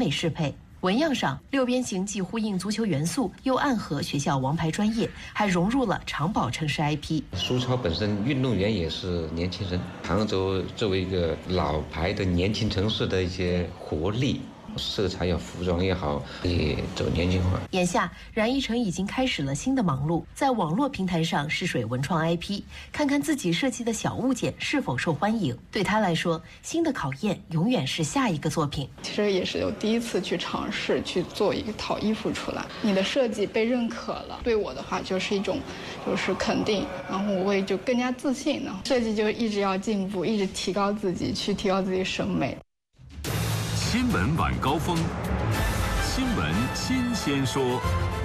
美适配。纹样上，六边形既呼应足球元素，又暗合学校王牌专业，还融入了长保城市 IP。 苏超本身运动员也是年轻人，杭州作为一个老牌的年轻城市的一些活力。色彩也好，服装也好，也走年轻化。 眼下，冉一成已经开始了新的忙碌，在网络平台上试水文创 IP， 看看自己设计的小物件是否受欢迎。对他来说，新的考验永远是下一个作品。 其实也是有第一次去尝试去做一套衣服出来，你的设计被认可了，对我的话就是一种肯定，然后我会就更加自信呢。设计就一直要进步，一直提高自己，去提高自己审美。 新闻晚高峰，新闻新鲜说。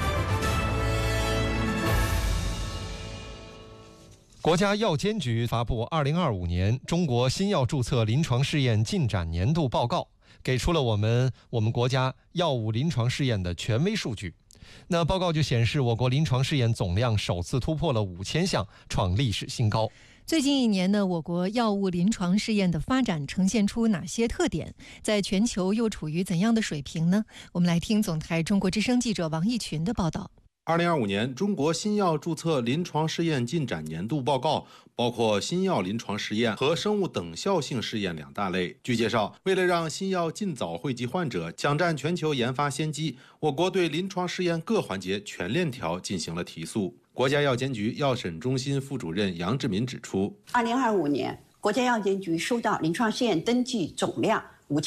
国家药监局发布2025年中国新药注册临床试验进展年度报告，给出了我们国家药物临床试验的权威数据。那报告就显示，我国临床试验总量首次突破了5000项，创历史新高。 最近一年呢，我国药物临床试验的发展呈现出哪些特点？在全球又处于怎样的水平呢？我们来听总台中国之声记者王义群的报道。 2025年中国新药注册临床试验进展年度报告包括新药临床试验和生物等效性试验两大类。据介绍，为了让新药尽早惠及患者，抢占全球研发先机，我国对临床试验各环节全链条进行了提速。国家药监局药审中心副主任杨志民指出 ，2025年国家药监局收到临床试验登记总量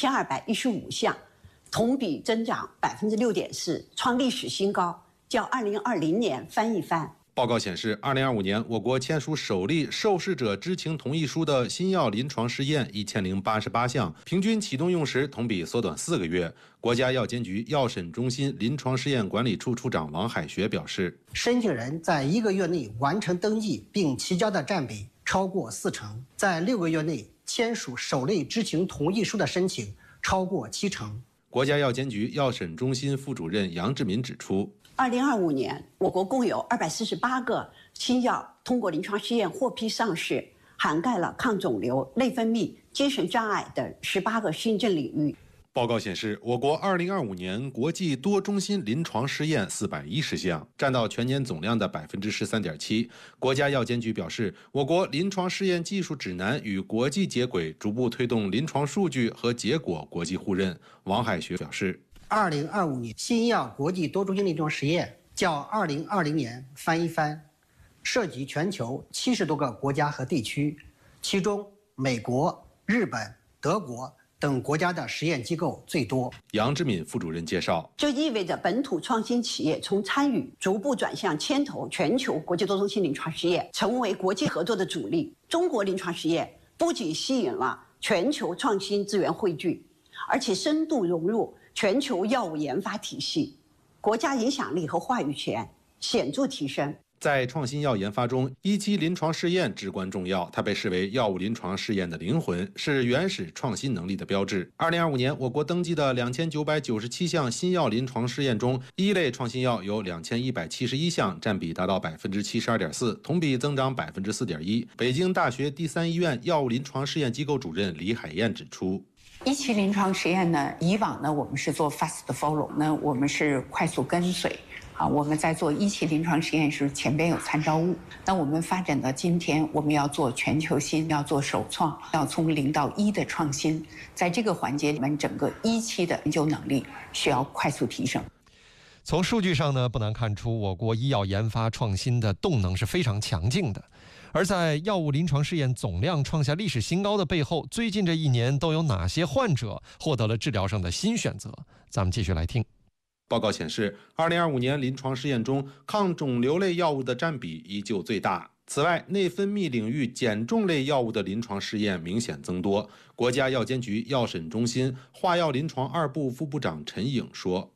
5215项，同比增长6.4%，创历史新高，较2020年翻一番。 报告显示，2025年我国签署首例受试者知情同意书的新药临床试验1088项，平均启动用时同比缩短4个月。国家药监局药审中心临床试验管理处处长王海学表示， 申请人在1个月内完成登记并提交的占比超过40%，在6个月内签署首类知情同意书的申请超过70%。 国家药监局药审中心副主任杨志民指出 ，2025年我国共有248个新药通过临床试验获批上市，涵盖了抗肿瘤、内分泌、精神障碍等18个新症领域。 报告显示，我国2025年国际多中心临床试验410项，占到全年总量的13.7%。国家药监局表示，我国临床试验技术指南与国际接轨，逐步推动临床数据和结果国际互认。王海学表示 ，2025年新药国际多中心临床实验较2020年翻一番，涉及全球70多个国家和地区，其中美国、日本、德国等国家的实验机构最多。 杨志敏副主任介绍， 这意味着本土创新企业从参与逐步转向牵头全球国际多中心临床试验，成为国际合作的主力。中国临床试验不仅吸引了全球创新资源汇聚，而且深度融入全球药物研发体系，国家影响力和话语权显著提升。 在创新药研发中，1期临床试验至关重要，它被视为药物临床试验的灵魂，是原始创新能力的标志。2025年，我国登记的2997项新药临床试验中，一类创新药有2171项，占比达到72.4%，同比增长4.1%。北京大学第3医院药物临床试验机构主任李海燕指出 ，1期临床实验呢，以往呢我们是做 fast follow， 呢我们是快速跟随。我们在做1期临床实验时，前边有参照物。那我们发展到今天，我们要做全球新，要做首创，要从0到1的创新。在这个环节里面，整个1期的研究能力需要快速提升。 从数据上呢，不难看出我国医药研发创新的动能是非常强劲的。而在药物临床试验总量创下历史新高的背后，最近这一年都有哪些患者获得了治疗上的新选择？咱们继续来听。 报告显示，2025年临床试验中，抗肿瘤类药物的占比依旧最大。此外，内分泌领域减重类药物的临床试验明显增多。国家药监局药审中心化药临床2部副部长陈颖说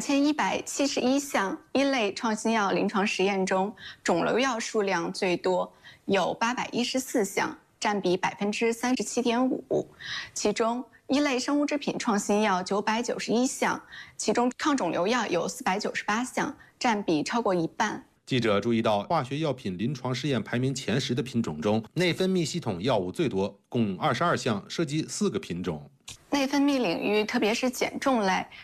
，2171项一类创新药临床实验中，肿瘤药数量最多，有814项，占比37.5%，其中一类生物制品创新药991项，其中抗肿瘤药有498项，占比超过一半。 记者注意到，化学药品临床试验排名前10的品种中，内分泌系统药物最多，共22项，涉及4个品种。 内分泌领域，特别是减重类，